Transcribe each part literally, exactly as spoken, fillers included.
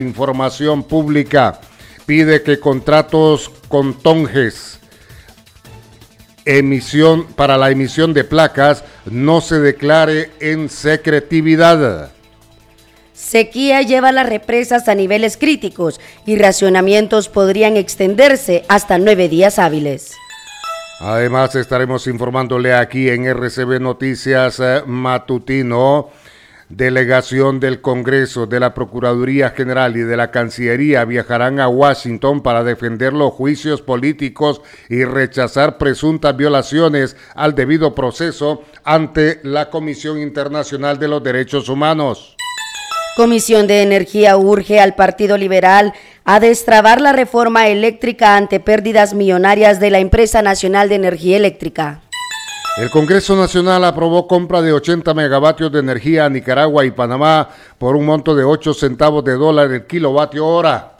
Información pública pide que contratos con Tonges emisión para la emisión de placas no se declare en secretividad. Sequía lleva las represas a niveles críticos y racionamientos podrían extenderse hasta nueve días hábiles. Además, estaremos informándole aquí en R C B Noticias eh, Matutino. Delegación del Congreso, de la Procuraduría General y de la Cancillería viajarán a Washington para defender los juicios políticos y rechazar presuntas violaciones al debido proceso ante la Comisión Internacional de los Derechos Humanos. Comisión de Energía urge al Partido Liberal a destrabar la reforma eléctrica ante pérdidas millonarias de la Empresa Nacional de Energía Eléctrica. El Congreso Nacional aprobó compra de ochenta megavatios de energía a Nicaragua y Panamá por un monto de ocho centavos de dólar el kilovatio hora.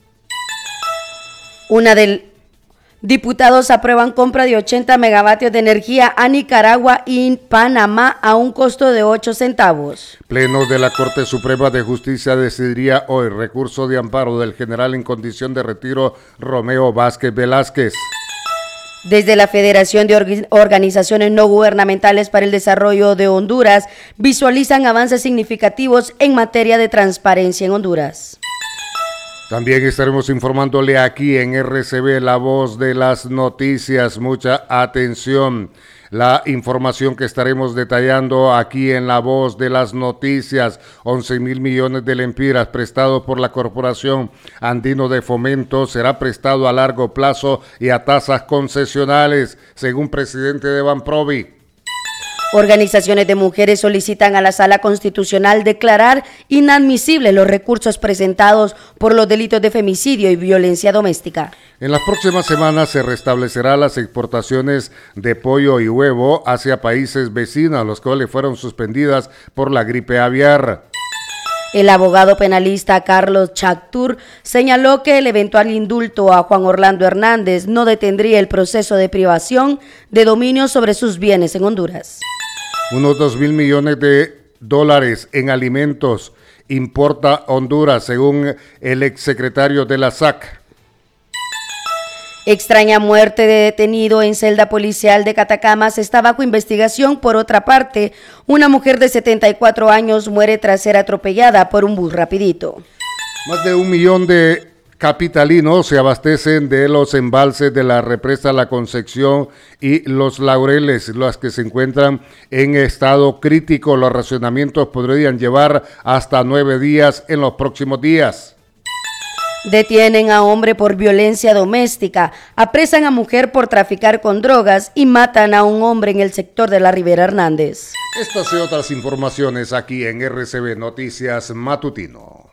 Una del Diputados aprueban compra de ochenta megavatios de energía a Nicaragua y Panamá a un costo de ocho centavos. Pleno de la Corte Suprema de Justicia decidiría hoy recurso de amparo del general en condición de retiro Romeo Vázquez Velázquez. Desde la Federación de Organizaciones No Gubernamentales para el Desarrollo de Honduras visualizan avances significativos en materia de transparencia en Honduras. También estaremos informándole aquí en R C B, la voz de las noticias. Mucha atención. La información que estaremos detallando aquí en la voz de las noticias, once mil millones de lempiras prestados por la Corporación Andino de Fomento, será prestado a largo plazo y a tasas concesionales, según presidente de Banprovi. Organizaciones de mujeres solicitan a la Sala Constitucional declarar inadmisibles los recursos presentados por los delitos de femicidio y violencia doméstica. En las próximas semanas se restablecerán las exportaciones de pollo y huevo hacia países vecinos, los cuales fueron suspendidas por la gripe aviar. El abogado penalista Carlos Chactur señaló que el eventual indulto a Juan Orlando Hernández no detendría el proceso de privación de dominio sobre sus bienes en Honduras. Unos dos mil millones de dólares en alimentos importa Honduras, según el exsecretario de la S A C. Extraña muerte de detenido en celda policial de Catacamas está bajo investigación. Por otra parte, una mujer de setenta y cuatro años muere tras ser atropellada por un bus rapidito. Más de un millón de capitalinos se abastecen de los embalses de la represa La Concepción y Los Laureles, las que se encuentran en estado crítico. Los racionamientos podrían llevar hasta nueve días en los próximos días. Detienen a hombre por violencia doméstica, apresan a mujer por traficar con drogas y matan a un hombre en el sector de la Rivera Hernández. Estas y otras informaciones aquí en R C B Noticias Matutino.